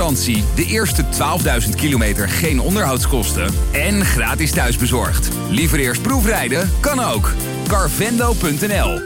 garantie, de eerste 12.000 kilometer geen onderhoudskosten en gratis thuisbezorgd. Liever eerst proefrijden? Kan ook. Carvendo.nl.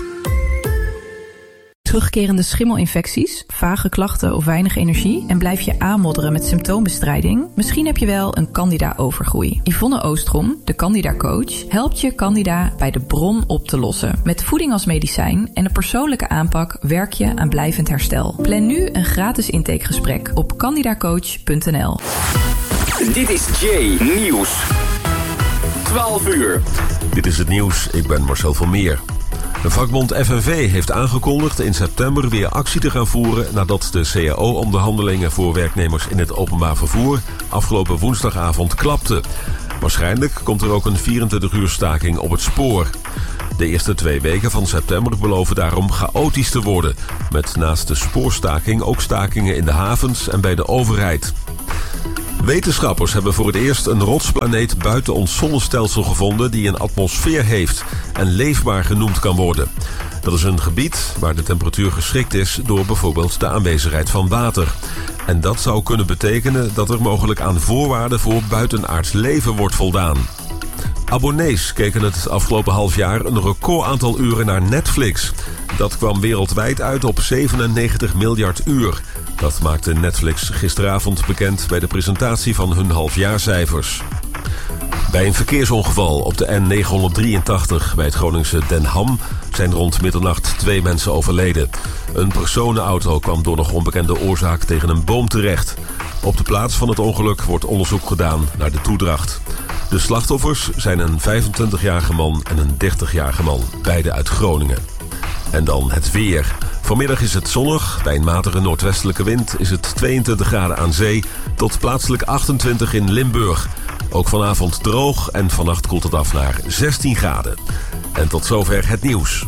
Terugkerende schimmelinfecties, vage klachten of weinig energie en blijf je aanmodderen met symptoombestrijding? Misschien heb je wel een Candida-overgroei. Yvonne Oostrom, de Candida-coach, helpt je Candida bij de bron op te lossen. Met voeding als medicijn en een persoonlijke aanpak werk je aan blijvend herstel. Plan nu een gratis intakegesprek op candidacoach.nl. Dit is Jay Nieuws. 12 uur. Dit is het nieuws, ik ben Marcel van Meer. De vakbond FNV heeft aangekondigd in september weer actie te gaan voeren nadat de CAO-onderhandelingen voor werknemers in het openbaar vervoer afgelopen woensdagavond klapten. Waarschijnlijk komt er ook een 24-uur staking op het spoor. De eerste 2 weken van september beloven daarom chaotisch te worden, met naast de spoorstaking ook stakingen in de havens en bij de overheid. Wetenschappers hebben voor het eerst een rotsplaneet buiten ons zonnestelsel gevonden die een atmosfeer heeft en leefbaar genoemd kan worden. Dat is een gebied waar de temperatuur geschikt is door bijvoorbeeld de aanwezigheid van water. En dat zou kunnen betekenen dat er mogelijk aan voorwaarden voor buitenaards leven wordt voldaan. Abonnees keken het afgelopen half jaar een record aantal uren naar Netflix. Dat kwam wereldwijd uit op 97 miljard uur. Dat maakte Netflix gisteravond bekend bij de presentatie van hun halfjaarcijfers. Bij een verkeersongeval op de N983 bij het Groningse Den Ham zijn rond middernacht 2 mensen overleden. Een personenauto kwam door nog onbekende oorzaak tegen een boom terecht. Op de plaats van het ongeluk wordt onderzoek gedaan naar de toedracht. De slachtoffers zijn een 25-jarige man en een 30-jarige man, beide uit Groningen. En dan het weer. Vanmiddag is het zonnig. Bij een matige noordwestelijke wind is het 22 graden aan zee tot plaatselijk 28 in Limburg. Ook vanavond droog en vannacht koelt het af naar 16 graden. En tot zover het nieuws.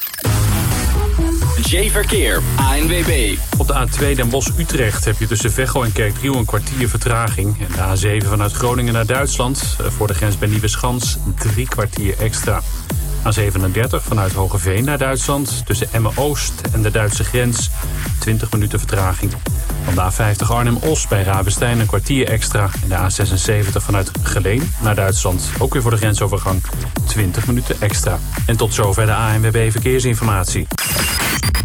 J-Verkeer, ANWB. Op de A2 Den Bosch-Utrecht heb je tussen Veghel en Kerkdriel een kwartier vertraging. En de A7 vanuit Groningen naar Duitsland voor de grens bij Nieuweschans 3 kwartier extra. A37 vanuit Hogeveen naar Duitsland tussen Emmen-Oost en de Duitse grens 20 minuten vertraging. Van de A50 Arnhem-Os bij Rabenstein een kwartier extra. En de A76 vanuit Geleen naar Duitsland ook weer voor de grensovergang 20 minuten extra. En tot zover de ANWB Verkeersinformatie.